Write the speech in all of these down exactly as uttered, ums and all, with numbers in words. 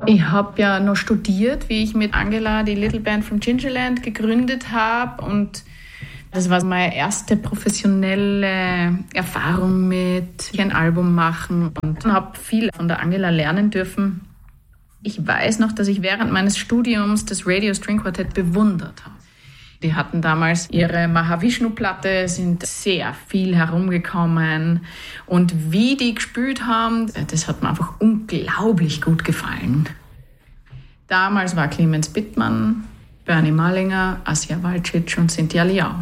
Ich habe ja noch studiert, wie ich mit Angela die Little Band from Gingerland gegründet habe. Und das war meine erste professionelle Erfahrung mit ein Album machen. Und habe viel von der Angela lernen dürfen. Ich weiß noch, dass ich während meines Studiums das Radio String Quartet bewundert habe. Die hatten damals ihre Mahavishnu-Platte, sind sehr viel herumgekommen. Und wie die gespielt haben, das hat mir einfach unglaublich gut gefallen. Damals war Clemens Bittmann, Bernie Malinger, Asja Walcic und Cynthia Liao.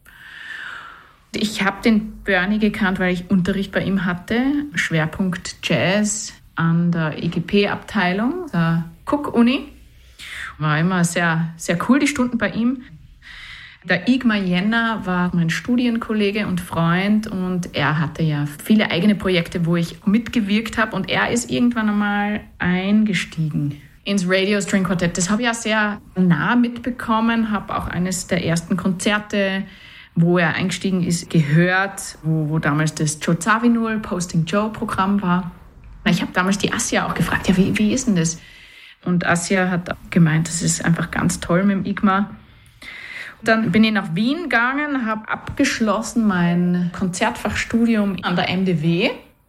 Ich habe den Bernie gekannt, weil ich Unterricht bei ihm hatte. Schwerpunkt Jazz an der I G P-Abteilung, der Cook-Uni. War immer sehr, sehr cool, die Stunden bei ihm. Der Igmar Jenner war mein Studienkollege und Freund und er hatte ja viele eigene Projekte, wo ich mitgewirkt habe und er ist irgendwann einmal eingestiegen ins Radio String Quartet. Das habe ich ja sehr nah mitbekommen, habe auch eines der ersten Konzerte, wo er eingestiegen ist, gehört, wo, wo damals das Joe Zawinul Posting Joe Programm war. Ich habe damals die Asja auch gefragt, ja, wie, wie ist denn das? Und Asja hat gemeint, das ist einfach ganz toll mit dem Igmar. Dann bin ich nach Wien gegangen, habe abgeschlossen mein Konzertfachstudium an der M D W.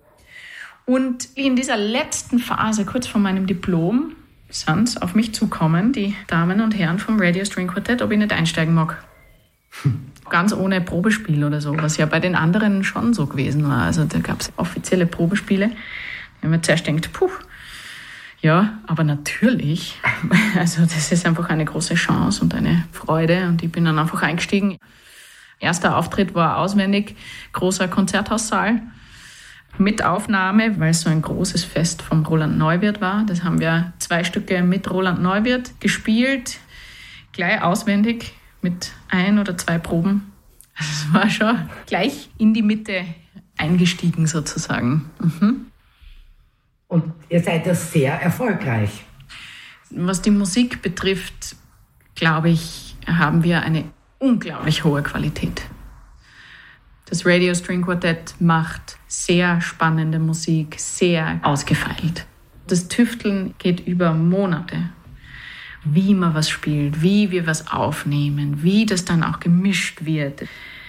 Und in dieser letzten Phase, kurz vor meinem Diplom, sind sie auf mich zukommen, die Damen und Herren vom Radio String Quartet, ob ich nicht einsteigen mag. Hm. Ganz ohne Probespiel oder so, was ja bei den anderen schon so gewesen war. Also da gab es offizielle Probespiele. Ich habe mir zuerst gedacht, puh, ja, aber natürlich, also das ist einfach eine große Chance und eine Freude und ich bin dann einfach eingestiegen. Erster Auftritt war auswendig, großer Konzerthaussaal mit Aufnahme, weil es so ein großes Fest vom Roland Neuwirth war. Das haben wir zwei Stücke mit Roland Neuwirth gespielt, gleich auswendig mit ein oder zwei Proben. Also es war schon gleich in die Mitte eingestiegen sozusagen. Mhm. Und ihr seid ja sehr erfolgreich. Was die Musik betrifft, glaube ich, haben wir eine unglaublich hohe Qualität. Das Radio String Quartet macht sehr spannende Musik, sehr ausgefeilt. Das Tüfteln geht über Monate. Wie man was spielt, wie wir was aufnehmen, wie das dann auch gemischt wird.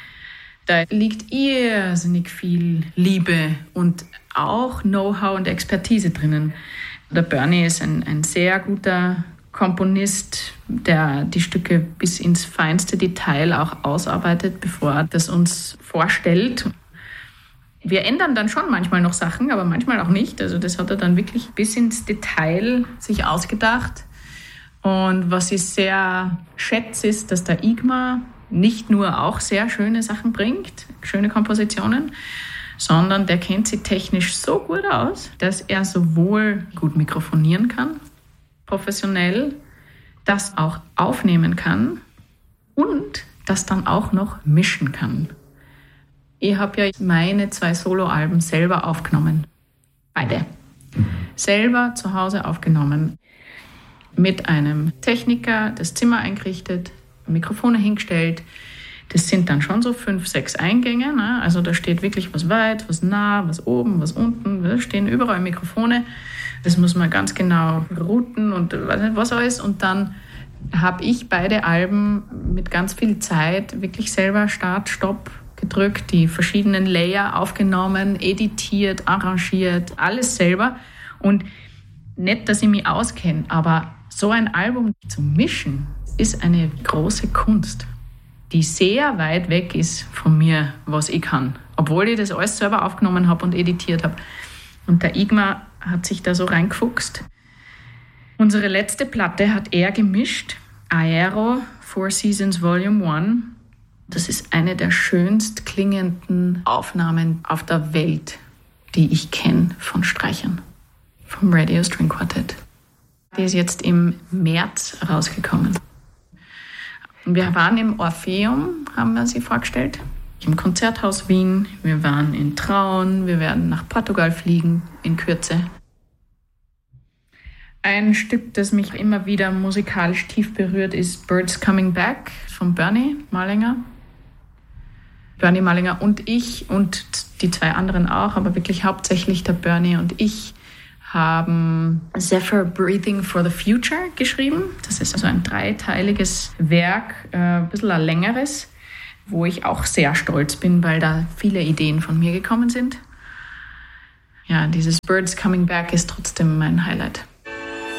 Da liegt irrsinnig viel Liebe und auch Know-how und Expertise drinnen. Der Bernie ist ein, ein sehr guter Komponist, der die Stücke bis ins feinste Detail auch ausarbeitet, bevor er das uns vorstellt. Wir ändern dann schon manchmal noch Sachen, aber manchmal auch nicht. Also das hat er dann wirklich bis ins Detail sich ausgedacht. Und was ich sehr schätze, ist, dass der Igmar nicht nur auch sehr schöne Sachen bringt, schöne Kompositionen, sondern der kennt sie technisch so gut aus, dass er sowohl gut mikrofonieren kann, professionell, das auch aufnehmen kann und das dann auch noch mischen kann. Ich habe ja meine zwei Soloalben selber aufgenommen. Beide. Selber zu Hause aufgenommen. Mit einem Techniker das Zimmer eingerichtet, Mikrofone hingestellt. Das sind dann schon so fünf, sechs Eingänge. Ne? Also da steht wirklich was weit, was nah, was oben, was unten. Da stehen überall Mikrofone. Das muss man ganz genau routen und weiß nicht was alles. Und dann habe ich beide Alben mit ganz viel Zeit wirklich selber Start, Stopp gedrückt, die verschiedenen Layer aufgenommen, editiert, arrangiert, alles selber. Und nicht, dass ich mich auskenne, aber so ein Album zu mischen, ist eine große Kunst, die sehr weit weg ist von mir, was ich kann. Obwohl ich das alles selber aufgenommen habe und editiert habe. Und der Igmar hat sich da so reingefuchst. Unsere letzte Platte hat er gemischt. Aero, Four Seasons Volume eins. Das ist eine der schönst klingenden Aufnahmen auf der Welt, die ich kenne von Streichern. Vom Radio String Quartet. Die ist jetzt im März rausgekommen. Wir waren im Orpheum, haben wir sie vorgestellt, im Konzerthaus Wien. Wir waren in Traun, wir werden nach Portugal fliegen in Kürze. Ein Stück, das mich immer wieder musikalisch tief berührt, ist Birds Coming Back von Bernie Malinger. Bernie Malinger und ich und die zwei anderen auch, aber wirklich hauptsächlich der Bernie und ich haben Zephyr Breathing for the Future geschrieben. Das ist also ein dreiteiliges Werk, äh, ein bisschen ein längeres, wo ich auch sehr stolz bin, weil da viele Ideen von mir gekommen sind. Ja, dieses Birds Coming Back ist trotzdem mein Highlight.